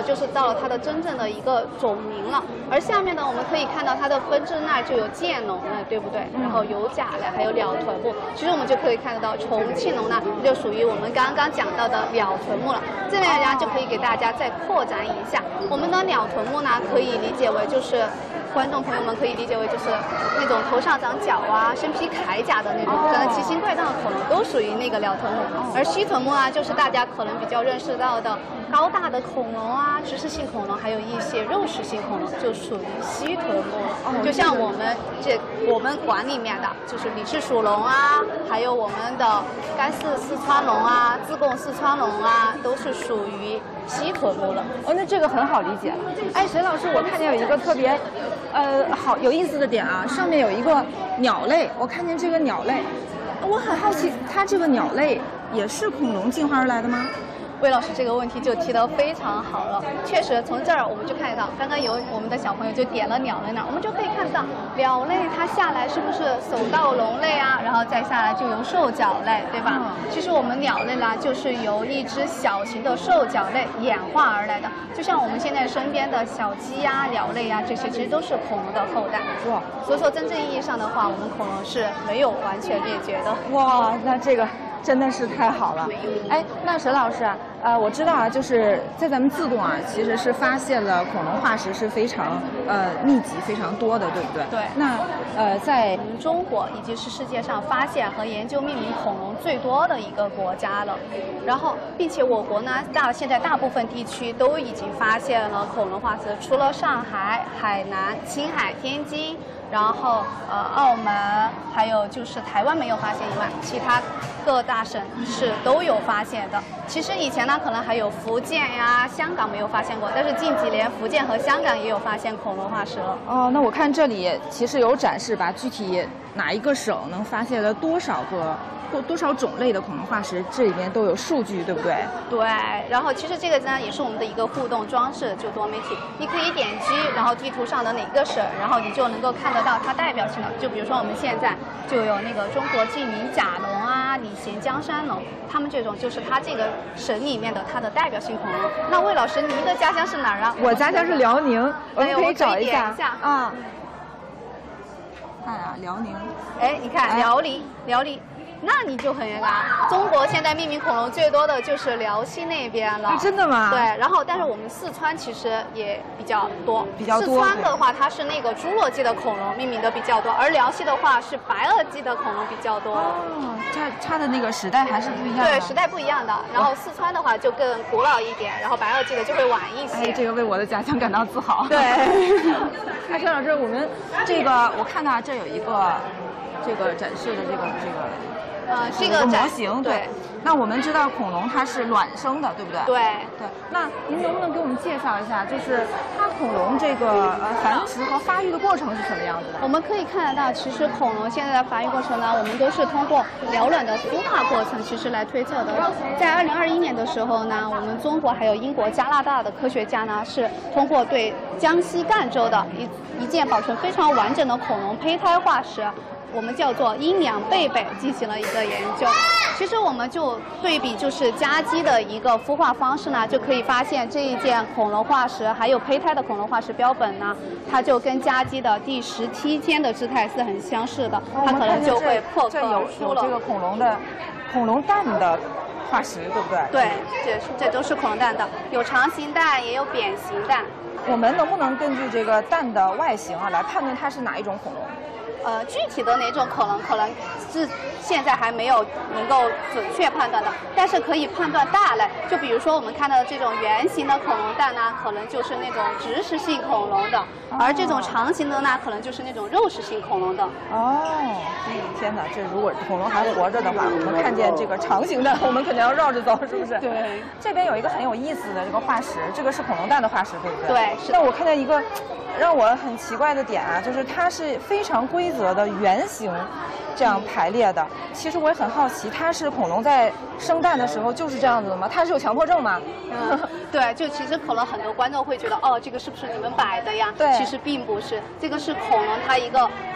就是到了它的真正的一个种名了。而下面呢，我们可以看到它的分支那儿就有剑龙了，对不对？然后有甲类，还有鸟臀目。其实我们就可以看得到，重庆龙呢就属于我们刚刚讲到的鸟臀目了。这里呢就可以给大家再扩展一下，我们的鸟臀目呢可以理解为就是观众朋友们可以理解为就是那种头上长角啊、身披铠甲的那种，可能奇形怪状的恐龙都属于那个鸟臀目。而蜥臀目啊，就是大家可能比较认识到的高大的恐龙啊、植食性恐龙，还有一些肉食性恐龙，就属于蜥臀目。就像我们馆里面的，就是李氏属龙啊，还有我们的甘氏四川龙啊、自贡四川龙啊，都是属于蜥臀目了。 哦，那这个很好理解了。哎，沈老师，我看见有一个特别，好有意思的点啊，上面有一个鸟类，我看见这个鸟类，我很好奇，它这个鸟类也是恐龙进化而来的吗？ 魏老师这个问题就提得非常好了，确实从这儿我们就看得到，刚刚有我们的小朋友就点了鸟类那儿，我们就可以看到鸟类它下来是不是手到龙类啊，然后再下来就有兽脚类，对吧？其实我们鸟类呢，就是由一只小型的兽脚类演化而来的，就像我们现在身边的小鸡呀、鸟类呀这些，其实都是恐龙的后代。哇，所以说真正意义上的话，我们恐龙是没有完全灭绝的。 哇，那这个真的是太好了。哎，那沈老师啊，我知道啊，就是在咱们自贡啊，其实是发现了恐龙化石是非常密集、非常多的，对不对？ 对。 那在我们中国已经是世界上发现和研究命名恐龙最多的一个国家了。然后，并且我国呢，现在大部分地区都已经发现了恐龙化石，除了上海、海南、青海、天津。然后澳门还有就是台湾没有发现以外，其他各大省市都有发现的。其实以前呢，可能还有福建呀、香港没有发现过，但是近几年福建和香港也有发现恐龙化石了。 哦，那我看这里其实有展示吧，具体哪一个省能发现了多少个或多少种类的恐龙化石，这里面都有数据，对不对？ 对，然后其实这个呢也是我们的一个互动装置，就多媒体，你可以点击，然后地图上的哪个省，然后你就能够看得到它代表性的。就比如说我们现在就有那个中国晋明甲龙啊、礼贤江山龙，他们这种就是它这个省里面的它的代表性恐龙。那魏老师，您的家乡是哪儿啊？ 我家乡是辽宁，我们可以找一下啊。 看啊，辽宁。 哎，你看辽宁。那你就很冤啊！中国现在命名恐龙最多的就是辽西那边了。 真的吗？ 对，然后但是我们四川其实也比较多。四川的话，它是那个侏罗纪的恐龙命名的比较多，而辽西的话是白垩纪的恐龙比较多。 哦，它的那个时代还是不一样的。 对，时代不一样的。然后四川的话就更古老一点，然后白垩纪的就会晚一些。 哎，这个为我的家乡感到自豪。 对。 哎，陈老师，我们这个我看到这有一个这个展示的这个。 这个模型对，那我们知道恐龙它是卵生的，对不对？ 对。 那您能不能给我们介绍一下，就是它恐龙这个繁殖和发育的过程是什么样子的？ 我们可以看得到，其实恐龙现在的发育过程呢，我们都是通过鸟卵的孵化过程其实来推测的。在2021年的时候呢，我们中国还有英国、加拿大的科学家呢，是通过对江西赣州的一件保存非常完整的恐龙胚胎化石。我们叫做阴阳贝贝进行了一个研究。其实我们就对比就是家鸡的一个孵化方式呢，就可以发现这一件恐龙化石还有胚胎的恐龙化石标本呢，它就跟家鸡的第17天的姿态是很相似的，它可能就会破壳而出了。 这个恐龙蛋的化石，对不对？ 对，这都是恐龙蛋的，有长形蛋也有扁形蛋。 我们能不能根据这个蛋的外形啊来判断它是哪一种恐龙？ 具体的哪种恐龙可能是现在还没有能够准确判断的，但是可以判断大类。就比如说我们看到的这种圆形的恐龙蛋呢，可能就是那种植食性恐龙的，而这种长形的呢，可能就是那种肉食性恐龙的。 哦，天哪！这如果恐龙还活着的话，我们看见这个长形的，我们肯定要绕着走，是不是？ 对。 这边有一个很有意思的这个化石，这个是恐龙蛋的化石，对不对？ 对，是。 但我看见一个让我很奇怪的点啊，就是它是非常规则的圆形这样排列的。其实我也很好奇，它是恐龙在生蛋的时候就是这样子的吗？它是有强迫症吗？ 对，就其实可能很多观众会觉得，哦，这个是不是你们摆的呀？ 对， 其实并不是，这个是恐龙它一个